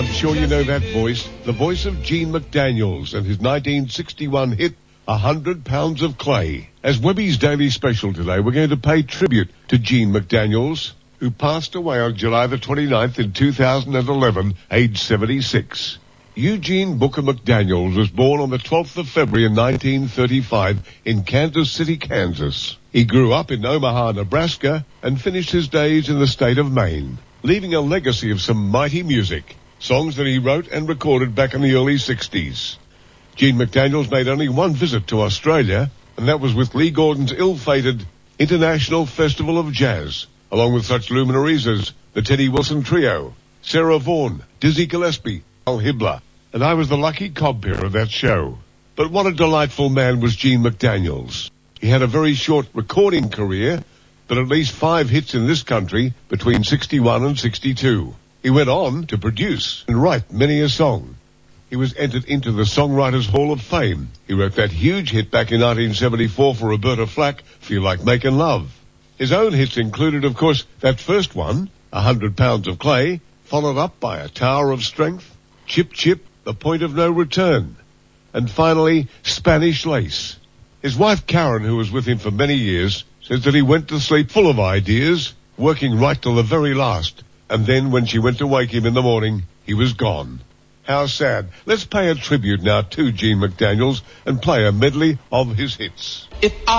I'm sure you know that voice, the voice of Gene McDaniels and his 1961 hit, 100 Pounds of Clay. As Webby's Daily Special today, we're going to pay tribute to Gene McDaniels, who passed away on July the 29th in 2011, aged 76. Eugene Booker McDaniels was born on the 12th of February in 1935 in Kansas City, Kansas. He grew up in Omaha, Nebraska, and finished his days in the state of Maine, leaving a legacy of some mighty music, songs that he wrote and recorded back in the early 60s. Gene McDaniels made only one visit to Australia, and that was with Lee Gordon's ill-fated International Festival of Jazz, along with such luminaries as the Teddy Wilson Trio, Sarah Vaughan, Dizzy Gillespie, Al Hibbler, and I was the lucky compeer of that show. But what a delightful man was Gene McDaniels. He had a very short recording career, but at least 5 hits in this country between 61 and 62. He went on to produce and write many a song. He was entered into the Songwriters Hall of Fame. He wrote that huge hit back in 1974 for Roberta Flack, Feel Like Making Love. His own hits included, of course, that first one, 100 Pounds of Clay, followed up by A Tower of Strength, Chip Chip, The Point of No Return, and finally, Spanish Lace. His wife Karen, who was with him for many years, says that he went to sleep full of ideas, working right till the very last, and then when she went to wake him in the morning, he was gone. How sad. Let's pay a tribute now to Gene McDaniels and play a medley of his hits. If I